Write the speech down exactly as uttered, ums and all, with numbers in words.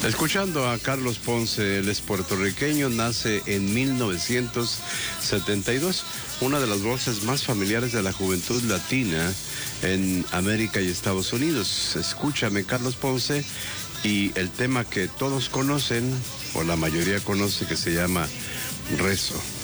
Escuchando a Carlos Ponce, él es puertorriqueño, nace en mil novecientos setenta y dos, una de las voces más familiares de la juventud latina en América y Estados Unidos. Escúchame, Carlos Ponce, y el tema que todos conocen, o la mayoría conoce, que se llama Rezo.